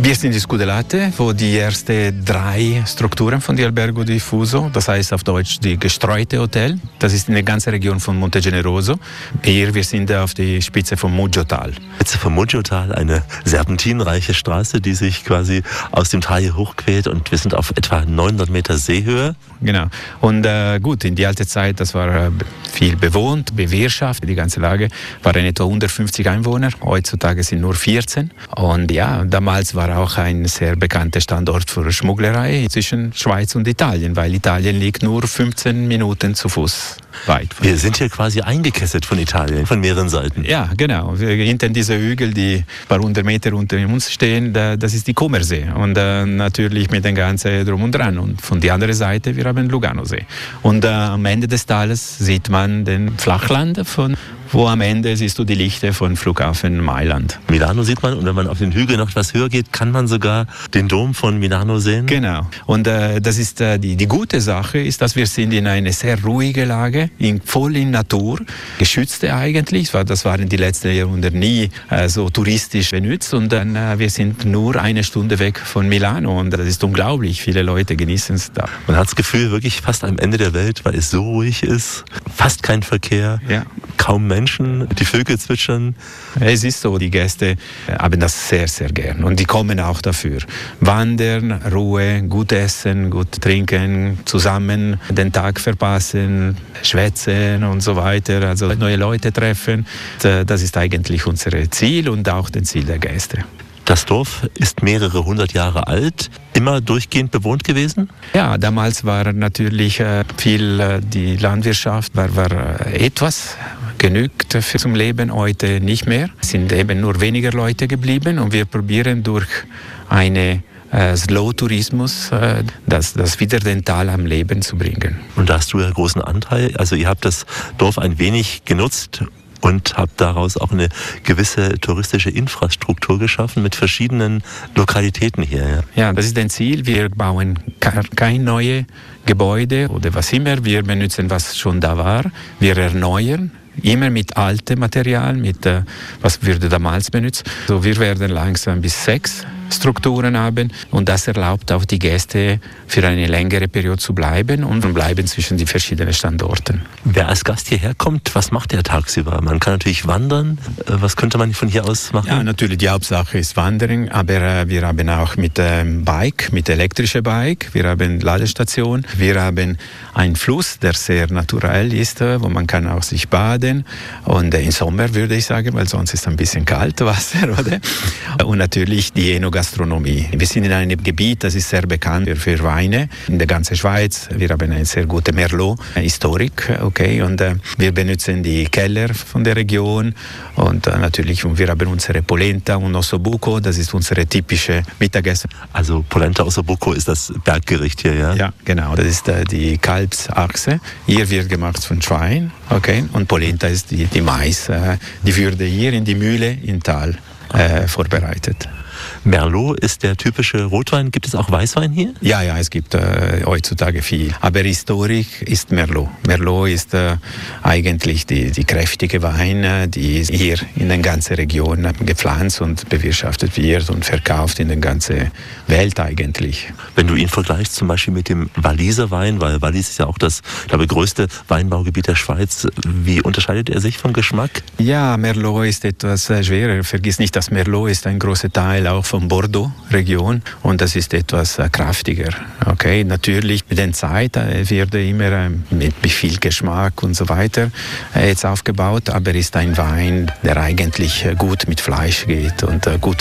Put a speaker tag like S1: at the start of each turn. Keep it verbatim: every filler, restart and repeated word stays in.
S1: Wir sind in Scudellate, wo die ersten drei Strukturen von die Albergo Diffuso, das heißt auf Deutsch die gestreute Hotel, das ist in der ganzen Region von Monte Generoso. Hier, wir sind auf der Spitze vom Muggiotal.
S2: Spitze vom Muggiotal, eine serpentinreiche Straße, die sich quasi aus dem Tal hier hochquält, und wir sind auf etwa neunhundert Meter Seehöhe.
S1: Genau. Und äh, gut, in die alte Zeit, das war äh, viel bewohnt, bewirtschaftet, die ganze Lage, waren etwa hundertfünfzig Einwohner, heutzutage sind nur vierzehn. Und ja, damals war auch ein sehr bekannter Standort für Schmugglerei zwischen Schweiz und Italien, weil Italien liegt nur fünfzehn Minuten zu Fuß weit.
S2: Wir sind hier quasi eingekesselt von Italien, von mehreren Seiten.
S1: Ja, genau. Hinter diese Hügel, die ein paar hundert Meter unter uns stehen, das ist die Comersee. Und äh, natürlich mit dem ganzen Drum und Dran. Und von der anderen Seite, wir haben Luganosee. Und äh, am Ende des Tales sieht man den Flachland, von wo am Ende siehst du die Lichter von Flughafen Mailand.
S2: Milano sieht man, und wenn man auf den Hügel noch etwas höher geht, kann man sogar den Dom von Milano sehen.
S1: Genau. Und äh, das ist äh, die, die gute Sache, ist, dass wir sind in eine sehr ruhige Lage, in, voll in Natur, geschützte eigentlich, weil das waren die letzten Jahrhunderte nie äh, so touristisch benutzt, und dann äh, wir sind nur eine Stunde weg von Milano, und das ist unglaublich, viele Leute genießen es da.
S2: Man hat das Gefühl, wirklich fast am Ende der Welt, weil es so ruhig ist, fast kein Verkehr,
S1: ja.
S2: Kaum Menschen, die Vögel zwitschern.
S1: Es ist so, die Gäste haben das sehr, sehr gern, und die kommen auch dafür. Wandern, Ruhe, gut essen, gut trinken, zusammen den Tag verpassen, schwätzen und so weiter, also neue Leute treffen. Das ist eigentlich unser Ziel und auch das Ziel der Gäste.
S2: Das Dorf ist mehrere hundert Jahre alt, immer durchgehend bewohnt gewesen?
S1: Ja, damals war natürlich äh, viel äh, die Landwirtschaft, war, war äh, etwas genügt für zum Leben, heute nicht mehr. Es sind eben nur weniger Leute geblieben, und wir probieren durch eine äh, Slow-Tourismus äh, das, das wieder den Tal am Leben zu bringen.
S2: Und da hast du ja großen Anteil, also ihr habt das Dorf ein wenig genutzt und habt daraus auch eine gewisse touristische Infrastruktur geschaffen mit verschiedenen Lokalitäten hier. Ja,
S1: ja, das ist ein Ziel. Wir bauen kein neues Gebäude oder was immer. Wir benutzen, was schon da war. Wir erneuern. Immer mit altem Material, mit äh, was wurde damals benutzt. So, wir werden langsam bis sechs Strukturen haben, und das erlaubt auch die Gäste für eine längere Periode zu bleiben und bleiben zwischen den verschiedenen Standorten.
S2: Wer als Gast hierher kommt, was macht er tagsüber? Man kann natürlich wandern. Was könnte man von hier aus machen?
S1: Ja, natürlich die Hauptsache ist Wandern, aber äh, wir haben auch mit ähm, Bike, mit elektrischer Bike, wir haben Ladestation, wir haben einen Fluss, der sehr naturell ist, äh, wo man kann auch sich baden, und äh, im Sommer würde ich sagen, weil sonst ist es ein bisschen kalt Wasser, oder? Und natürlich die Enogastronomie. Wir sind in einem Gebiet, das ist sehr bekannt für Weine in der ganzen Schweiz. Wir haben eine sehr gute Merlot-Historik, okay, und äh, wir benutzen die Keller von der Region, und äh, natürlich wir haben unsere Polenta und Ossobuco, das ist unsere typische Mittagessen.
S2: Also Polenta Ossobuco ist das Berggericht hier, ja?
S1: Ja, genau, das ist äh, die Kalbsachse. Hier wird gemacht von Schwein, okay, und Polenta ist die, die Mais, äh, die würde hier in die Mühle im Tal äh, vorbereitet.
S2: Merlot ist der typische Rotwein. Gibt es auch Weißwein hier?
S1: Ja, ja, es gibt äh, heutzutage viel. Aber historisch ist Merlot. Merlot ist äh, eigentlich die, die kräftige Wein, die hier in der ganzen Region gepflanzt und bewirtschaftet wird und verkauft in der ganzen Welt eigentlich.
S2: Wenn du ihn vergleichst zum Beispiel mit dem Walliser Wein, weil Wallis ist ja auch das, glaube ich, größte Weinbaugebiet der Schweiz, wie unterscheidet er sich vom Geschmack?
S1: Ja, Merlot ist etwas äh, schwerer. Vergiss nicht, dass Merlot ist ein großer Teil auch von Bordeaux-Region, und das ist etwas äh, kraftiger. Okay, natürlich mit der Zeit äh, wird er immer äh, mit viel Geschmack und so weiter äh, jetzt aufgebaut, aber ist ein Wein, der eigentlich äh, gut mit Fleisch geht und äh, gut